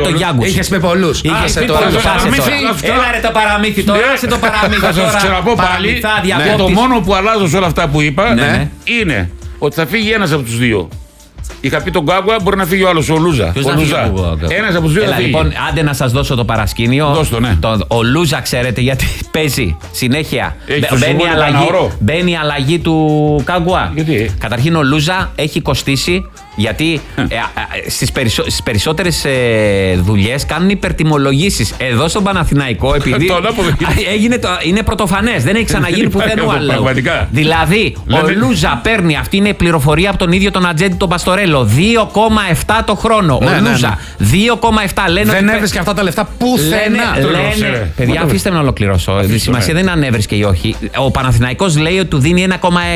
το Γιάνγκους. Είχες με πολλούς. Άσε τώρα. Έλα ρε το παραμύθι τώρα. Άσε το παραμύθι. Θα σας ξαναπώ πάλι. Το μόνο που αλλάζω σε όλα αυτά που είπα είναι ότι θα φύγει ένας από τους δύο. Είχα πει τον Γκάγκουα, μπορεί να φύγει ο άλλος, ο Λούζα. Ένας από τους δύο θα φύγει. Λοιπόν, άντε να σας δώσω το παρασκήνιο. Δώσ' το, ναι. Ο Λούζα, ξέρετε γιατί παίζει συνέχεια. Μπαίνει η αλλαγή του Γκάγκουα. Γιατί? Καταρχήν ο Λούζα έχει κοστίσει. Γιατί στις περισσότερες δουλειές κάνουν υπερτιμολογήσεις. Εδώ στον Παναθηναϊκό, επειδή είναι πρωτοφανές, δεν έχει ξαναγίνει πουθενού αλλού. Δηλαδή, ο Λούζα παίρνει, αυτή είναι η πληροφορία από τον ίδιο τον ατζέντη τον Παστορέλο, 2,7 το χρόνο. Ο Λούζα, 2,7. Δεν έβρισκε αυτά τα λεφτά πουθενά. Λένε, παιδιά, αφήστε με να ολοκληρώσω. Η σημασία δεν είναι αν έβρισκε ή όχι. Ο Παναθηναϊκός λέει ότι του δίνει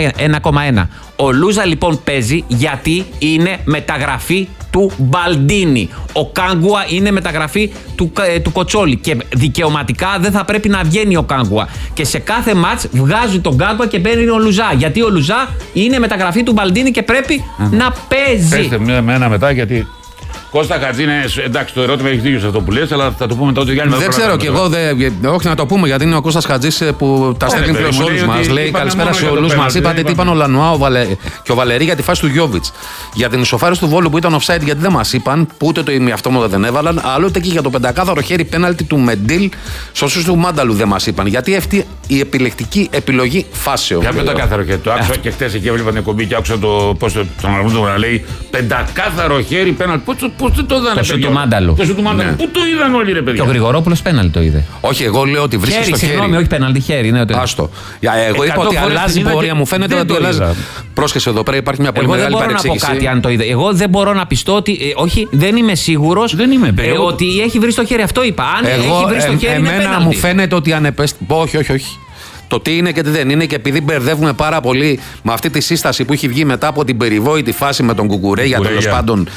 1,1. Ο Λούζα λοιπόν παίζει γιατί είναι μεταγραφή του Μπαλντίνι. Ο Κάγκουα είναι μεταγραφή του Κοτσόλη. Και δικαιωματικά δεν θα πρέπει να βγαίνει ο Κάγκουα. Και σε κάθε μάτς βγάζει τον Κάγκουα και παίρνει ο Λουζά. Γιατί ο Λουζά είναι μεταγραφή του Μπαλντίνι και πρέπει να παίζει. Πέστε με ένα μετά γιατί. Κώστα Χατζίνε, εντάξει, το ερώτημα έχει δίκιο σε αυτό που λες, αλλά θα το πούμε τότε για άλλη Δεν ξέρω κι εγώ, όχι να το πούμε, γιατί είναι ο Κώστας Χατζής που τα στέλνει πλέον σε όλους μας. Λέει καλησπέρα σε όλους μας. Είπατε τι είπαν ο Λανουά και ο Βαλερή για τη φάση του Γιόβιτς. Για την ισοφάριση του Βόλου που ήταν offside, γιατί δεν μας είπαν, που ούτε το ημιαυτόματο δεν έβαλαν, αλλά ούτε και για το πεντακάθαρο χέρι πέναλτι του Μεντίλ στο σωστό του Μάνταλου δεν μας είπαν. Γιατί αυτή η επιλεκτική επιλογή φάσεων. Για πεντακάθαρο χέρι. Το άκουσα και χτες εκεί έβλεπα την εκπομπή και άκουσα τον Αρμούδο να λέει πεντακάθαρο χέρι πέναλτι. Πώς δεν το είδαν, το σου του Μάνταλου. Το σου του Μάνταλου. Πού το είδαν όλοι, ρε παιδιά. Και ο Γρηγορόπουλος πέναλτι το είδε. Όχι, εγώ λέω ότι βρίσκει στο χέρι. Συγγνώμη, όχι πέναλτι, χέρι. Ναι, άστο. Εγώ είπα ότι αλλάζει η πορεία. Μου φαίνεται ότι αλλάζει. Πρόσχεσε εδώ πέρα, υπάρχει μια πολύ μεγάλη παρεξήγηση. Εγώ δεν μπορώ να πω κάτι αν το είδε. Εγώ δεν μπορώ να πιστώ ότι. Όχι, δεν είμαι σίγουρος ότι έχει βρει στο χέρι. Αυτό είπα. Αν έχει βρει στο χέρι. Εμένα μου φαίνεται ότι ανεπέστη. Όχι. Το τι είναι και τι δεν είναι, και επειδή μπερδεύουμε πάρα πολύ με αυτή τη σύσταση που έχει βγει μετά από την περιβόητη φάση με τον Κουκουρέγια, τέλος πάντων,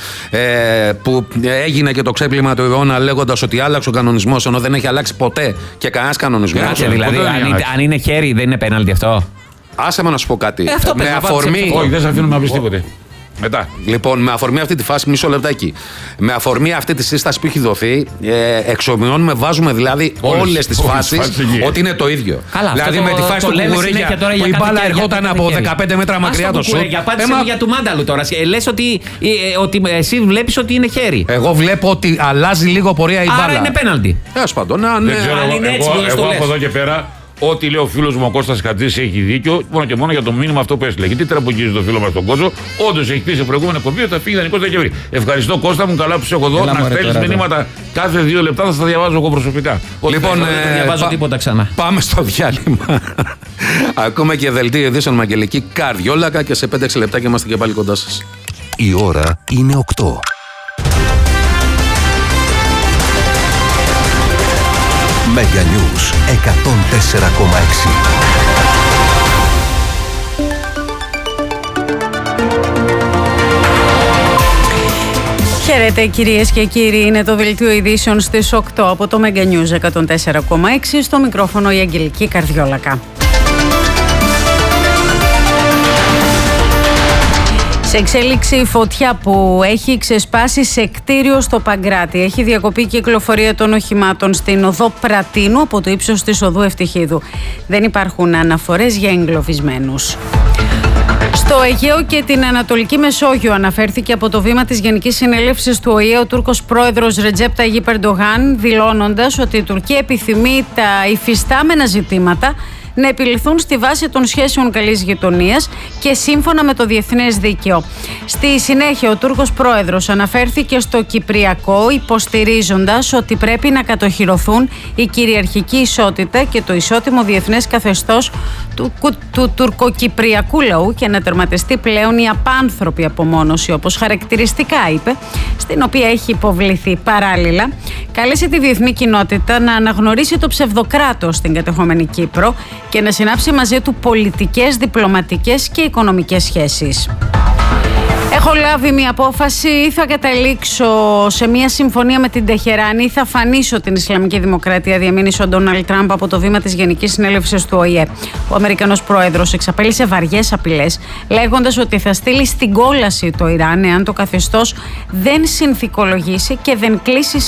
που έγινε και το ξέπλυμα του αιώνα λέγοντας ότι άλλαξε ο κανονισμός, ενώ δεν έχει αλλάξει ποτέ και κανένας κανονισμός. Δηλαδή, αν είναι χέρι, δεν είναι πέναλτι αυτό. Άσε με να σου πω κάτι. Με αφορμή. Όχι, δεν σε αφήνουμε να πεις τίποτε. Μετά. Λοιπόν, με αφορμή αυτή τη φάση, μισό λεπτάκι. Με αφορμή αυτή τη σύσταση που έχει δοθεί, εξομοιώνουμε, βάζουμε δηλαδή όλες τις φάσεις ότι είναι το ίδιο. Καλά, δηλαδή με τη φάση του Κουκουρέγια που η μπάλα ερχόταν από 15 μέτρα μακριά το σουτ. Απάντησε για του Μάνταλου τώρα. Λες ότι εσύ βλέπεις ότι είναι χέρι. Εγώ βλέπω ότι αλλάζει λίγο πορεία η μπάλα. Άρα είναι πέναλτι. Τέλος πάντων, ναι. Εγώ από εδώ και πέρα. Ό,τι λέει ο φίλος μου ο Κώστας Χατζής έχει δίκιο, μόνο και μόνο για το μήνυμα αυτό που έστειλε. Γιατί τραμπογγίζει το φίλο μας τον Κότσο, όντως έχει πει σε προηγούμενο εκπομπή ότι θα φύγει ιδανικός Δεκέμβρη. Ευχαριστώ Κώστα μου, καλά που σε έχω εδώ. Να στέλνεις μηνύματα κάθε 2 λεπτά, θα στα διαβάζω εγώ προσωπικά. Λοιπόν, δεν διαβάζω τίποτα ξανά. Πάμε στο διάλειμμα. Ακούμε και δελτίο ειδήσεων με Αγγελική Καρδιόλακα και σε 5-6 λεπτά και είμαστε και πάλι κοντά σας. Η ώρα είναι 8. Mega News 104,6. Χαίρετε κυρίες και κύριοι, είναι το δελτίο ειδήσεων στις 8 από το Mega News 104,6. Στο μικρόφωνο η Αγγελική Καρδιόλακα. Σε εξέλιξη η φωτιά που έχει ξεσπάσει σε κτίριο στο Παγκράτη. Έχει διακοπεί η κυκλοφορία των οχημάτων στην οδό Πρατίνου από το ύψος της οδού Ευτυχίδου. Δεν υπάρχουν αναφορές για εγκλωβισμένους. Στο Αιγαίο και την Ανατολική Μεσόγειο αναφέρθηκε από το βήμα της Γενικής Συνέλευσης του ΟΗΕ ο Τούρκος πρόεδρος Ρετζέπ Ταγίπ Ερντογάν, δηλώνοντας ότι η Τουρκία επιθυμεί τα υφιστάμενα ζητήματα να επιληθούν στη βάση των σχέσεων καλής γειτονίας και σύμφωνα με το διεθνές δίκαιο. Στη συνέχεια, ο Τούρκος πρόεδρος αναφέρθηκε στο Κυπριακό, υποστηρίζοντας ότι πρέπει να κατοχυρωθούν η κυριαρχική ισότητα και το ισότιμο διεθνές καθεστώς του τουρκοκυπριακού λαού και να τερματιστεί πλέον η απάνθρωπη απομόνωση, όπως χαρακτηριστικά είπε, στην οποία έχει υποβληθεί. Παράλληλα, κάλεσε τη διεθνή κοινότητα να αναγνωρίσει το ψευδοκράτος στην κατεχόμενη Κύπρο και να συνάψει μαζί του πολιτικές, διπλωματικές και οικονομικές σχέσεις. Έχω λάβει μια απόφαση, ή θα καταλήξω σε μια συμφωνία με την Τεχεράνη ή θα φανίσω την Ισλαμική Δημοκρατία, διαμήνυσε ο Ντόναλντ Τραμπ από το βήμα της Γενικής Συνέλευσης του ΟΗΕ. Ο Αμερικανός πρόεδρος εξαπέλυσε βαριές απειλές, λέγοντας ότι θα στείλει στην κόλαση το Ιράν εάν το καθεστώς δεν συνθηκολογήσει και δεν κλείσει